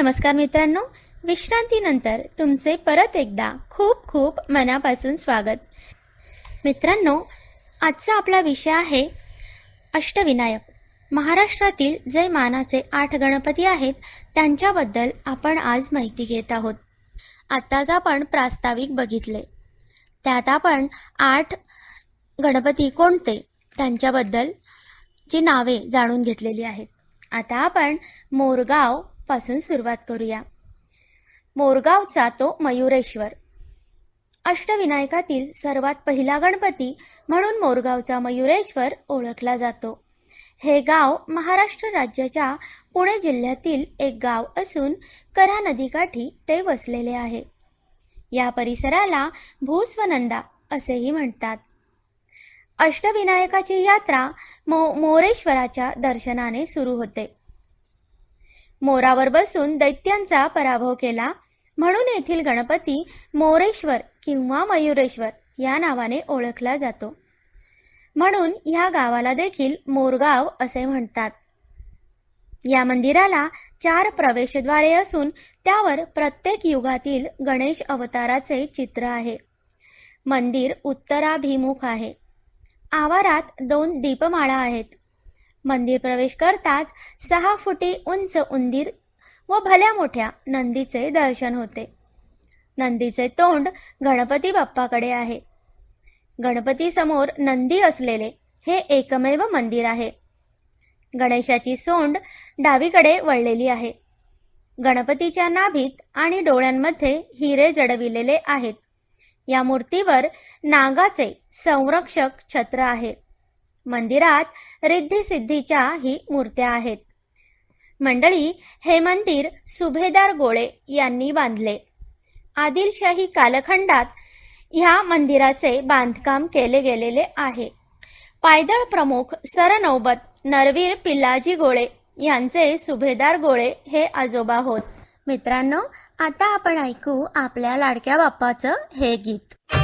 नमस्कार मित्रांनो, विश्रांतीनंतर तुमचे परत एकदा खूप खूप मनापासून स्वागत। मित्रांनो, आजचा आपला विषय आहे अष्टविनायक। महाराष्ट्रातील जे मानाचे 8 गणपती आहेत त्यांच्याबद्दल आपण आज माहिती घेत आहोत। आताच आपण प्रास्ताविक बघितले, त्यात आपण 8 गणपती कोणते त्यांच्याबद्दल ची नावे जाणून घेतलेली आहेत। आता आपण मोरगाव पासून सुरुवात करूया। मोरगावचा तो मयुरेश्वर अष्टविनायकातील सर्वात पहिला गणपती म्हणून मोरगावचा मयुरेश्वर ओळखला जातो। हे गाव महाराष्ट्र राज्याच्या पुणे जिल्ह्यातील एक गाव असून कऱ्हा नदीकाठी ते वसलेले आहे। या परिसराला भूस्वनंदा असेही म्हणतात। अष्टविनायकाची यात्रा मोरेश्वराच्या दर्शनाने सुरू होते। मोरावर बसून दैत्यांचा पराभव केला म्हणून येथील गणपती मोरेश्वर किंवा मयुरेश्वर या नावाने ओळखला जातो। म्हणून या गावाला देखील मोरगाव असे म्हणतात। या मंदिराला 4 प्रवेशद्वारे असून त्यावर प्रत्येक युगातील गणेश अवताराचे चित्र आहे। मंदिर उत्तराभिमुख आहे। आवारात 2 दीपमाळा आहेत। मंदिर प्रवेश करताच 6 फुटी उंच उंदीर व भल्या मोठ्या नंदीचे दर्शन होते। नंदीचे तोंड गणपती बाप्पाकडे आहे। गणपती समोर नंदी असलेले हे एकमेव मंदिर आहे। गणेशाची सोंड डावीकडे वळलेली आहे। गणपतीच्या नाभीत आणि डोळ्यांमध्ये हिरे जडविलेले आहेत। या मूर्तीवर नागाचे संरक्षक छत्र आहे। मंदिरात रिद्धी सिद्धीच्या ही मूर्त्या आहेत। मंडळी, हे मंदिर सुभेदार गोळे यांनी बांधले। आदिलशाही कालखंडात ह्या मंदिराचे बांधकाम केले गेलेले आहे। पायदळ प्रमुख सरनौबत नरवीर पिल्लाजी गोळे यांचे सुभेदार गोळे हे आजोबा होत। मित्रांनो, आता आपण ऐकू आपल्या लाडक्या बाप्पाचं हे गीत।